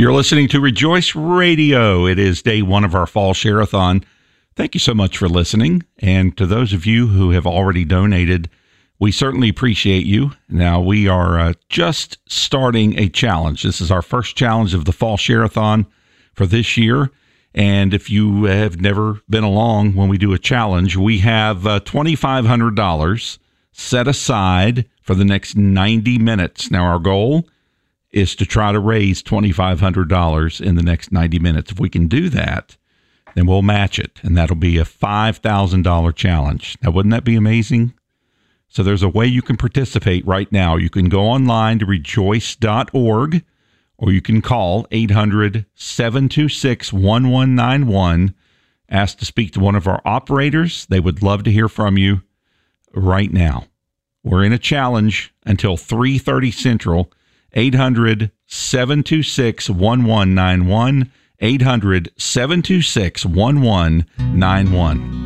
You're listening to Rejoice Radio. It is day one of our fall share-a-thon. Thank you so much for listening. And to those of you who have already donated, we certainly appreciate you. Now, we are just starting a challenge. This is our first challenge of the fall share-a-thon for this year. And if you have never been along when we do a challenge, we have $2,500 set aside for the next 90 minutes. Now, our goal is to try to raise $2,500 in the next 90 minutes. If we can do that, then we'll match it, and that'll be a $5,000 challenge. Now, wouldn't that be amazing? So there's a way you can participate right now. You can go online to rejoice.org, or you can call 800-726-1191. Ask to speak to one of our operators. They would love to hear from you right now. We're in a challenge until 3:30 Central. 800-726-1191, 800-726-1191.